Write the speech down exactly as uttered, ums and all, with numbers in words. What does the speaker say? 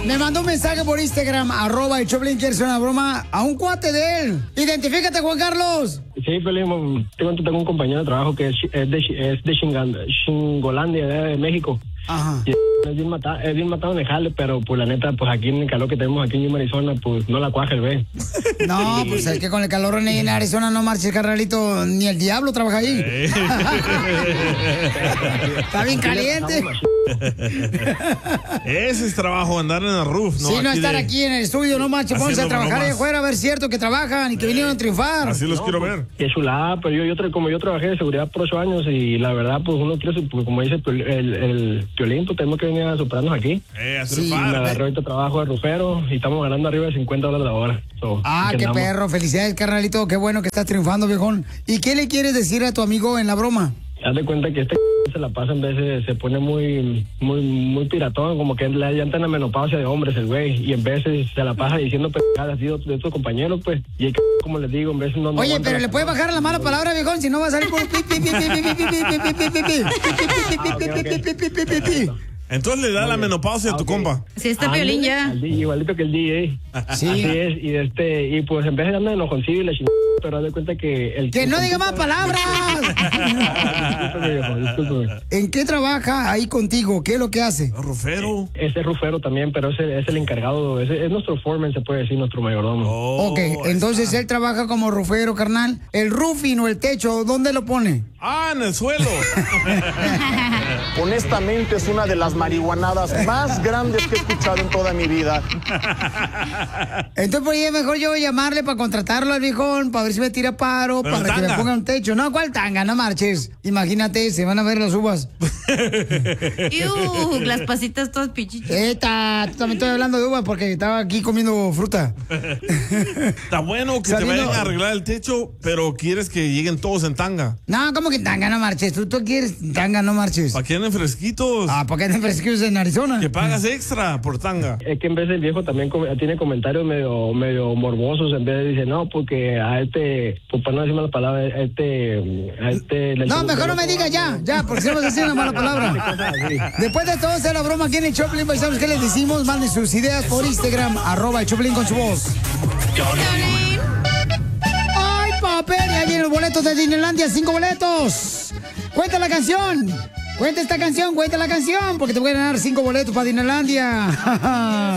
Me mandó un mensaje por Instagram, arroba el Choplin, quiere hacer una broma a un cuate de él. Identifícate, Juan Carlos. Sí, Pelín, tengo, tengo un compañero de trabajo que es, es de, es de Xingan- Xingolandia, de México. Ajá. Y es bien matado, es bien matado en el jale, pero pues la neta, pues aquí en el calor que tenemos aquí en Arizona, pues no la cuaja el ve. No, pues es que con el calor en Arizona no marches, carnalito, ni el diablo trabaja ahí. Está bien caliente. Ese es trabajo, andar en el roof, ¿no? Sí, no Aquí estar de- aquí en el estudio, no marches, ponse a haciendo trabajar bromas. allá afuera, a ver cierto que trabajan y que vinieron a triunfar. Así los No, quiero pues, ver. Qué chulada, pero yo, yo tra- como yo trabajé de seguridad por ocho años y la verdad, pues uno quiere, pues, como dice el, el, el Piolín, pues tenemos que venir a superarnos aquí. Eh, a Sí, Y me triunfar. agarré ahorita trabajo de rufero y estamos ganando arriba de cincuenta dólares la hora. So, Ah, aquí qué andamos. perro, felicidades, carnalito, qué bueno que estás triunfando, viejón. ¿Y qué le quieres decir a tu amigo en la broma? Haz de cuenta que este se la pasa en veces, se pone muy, muy, muy piratón, como que le llanta en la menopausia de hombres el güey, y en veces se la pasa diciendo pendejadas así de de estos compañeros, pues, y el como les digo, en veces no... no Oye, aguanta pero la- le puedes bajar la mala palabra, viejón, si no va a salir por pi, pi, pi, pi, pi, pi, pi, pi, pi, pi, pi, pi, pi, pi, pi, pi, pi. Entonces le da la menopausia a tu Ok. compa. Sí, está Piolín ya. Al D J, igualito que el D J. Sí. Así es, y este, y pues en vez de andar enojoncillo y la chingada, pero haz de cuenta que el... ¡Que no diga más palabras! Discúlpeme, viejo, discúlpeme. ¿En qué trabaja ahí contigo? ¿Qué es lo que hace? Rufero. Ese es rufero también, pero ese es el encargado, ese es nuestro foreman, se puede decir, nuestro mayordomo. Oh, Ok, ahí entonces está. él trabaja como rufero, carnal. El roofing o el techo, ¿dónde lo pone? Ah, en el suelo. Honestamente es una de las marihuanadas más grandes que he escuchado en toda mi vida. Entonces, por ahí es mejor yo llamarle para contratarlo al viejón, para ver si me tira paro, Pero para que me tanga. ponga un techo. No, ¿cuál tanga? No marches. Imagínate, se van a ver las uvas. Iu, las pasitas todas pichichas. Eta, tú también estoy hablando de uvas porque estaba aquí comiendo fruta. Está bueno que Saliendo- te vayan a arreglar el techo, pero quieres que lleguen todos en tanga. No, ¿cómo que tanga? No marches. Tú, tú quieres tanga, no marches. Para que anden fresquitos. Ah, ¿para qué te frescos en Arizona? Que pagas extra por tanga. Es que en vez el viejo también com- tiene comentarios medio medio morbosos, en vez de dice, no, porque a este, pues para no decir malas palabras, a este, a este... le- No, mejor no me digas ya, ya, porque si no vas a decir una mala palabra. Después de todo hacer la broma aquí en el Choplin, ¿sabes qué les decimos? Manden sus ideas por Instagram, arroba el Choplin con su voz. ¡Ay, papel! Y ahí vienen los boletos de Disneylandia, cinco boletos. Cuenta la canción. Cuenta esta canción, cuenta la canción, porque te voy a ganar cinco boletos para Disneylandia.